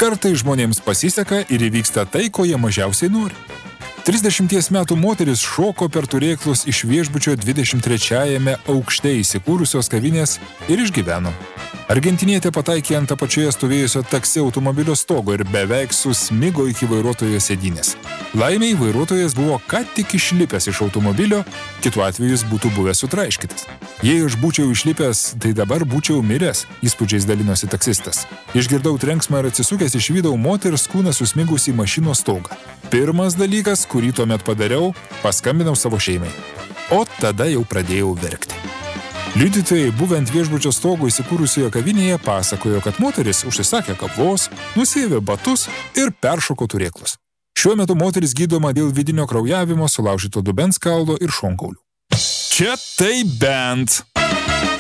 Kartai žmonėms pasiseka ir įvyksta tai, ko jie mažiausiai nori. 30 metų moteris šoko per turėklus iš viešbučio 23 aukšte įsikūrusios kavinės ir išgyveno. Argentinietė pataikė ant apačioje stovėjusio taksi automobilio stogo ir beveik susmigo iki vairuotojo sėdynės. Laimiai vairuotojas buvo ką tik išlipęs iš automobilio, kitu atveju jis būtų buvęs sutraiškytas. Jei aš būčiau išlipęs, tai dabar būčiau miręs, įspūdžiais dalinosi taksistas. Išgirdau trenksmą ir atsisukęs išvydau moters kūną susmigusį mašinos stogą. Pirmas dalykas, kurį tuomet padariau, paskambinau savo šeimai. O tada jau pradėjau verkti. Liudytojai, buvę ant viešbučio stogo įsikūrusioje kavinėje, pasakojo, kad moteris užsisakė kavos, nusiavė batus ir peršoko turėklus. Šiuo metu moteris gydoma dėl vidinio kraujavimo, sulaužyto dubens kaulo ir šonkaulių. Čia tai bent!